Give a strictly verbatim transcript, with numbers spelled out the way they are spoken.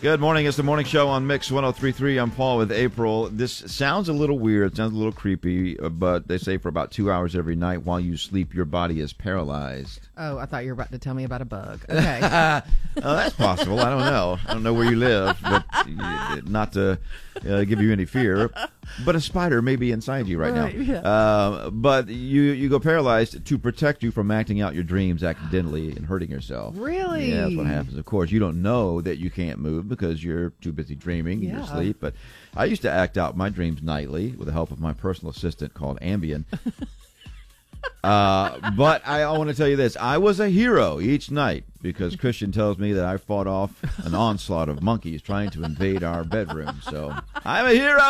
Good morning. It's the morning show on Mix one oh three point three. I'm Paul with April. This sounds a little weird. It sounds a little creepy, but they say for about two hours every night while you sleep, your body is paralyzed. Oh, I thought you were about to tell me about a bug. Okay. Oh, that's possible. I don't know. I don't know where you live, but not to uh, give you any fear. But a spider may be inside you right, right now. yeah. Uh, but you, you go paralyzed to protect you from acting out your dreams accidentally and hurting yourself. Really? Yeah, that's what happens. Of course, you don't know that you can't move because you're too busy dreaming in Yeah. your sleep. But I used to act out my dreams nightly with the help of my personal assistant called Ambien. uh, but I, I want to tell you this. I was a hero each night because Christian tells me that I fought off an onslaught of monkeys trying to invade our bedroom. So I'm a hero.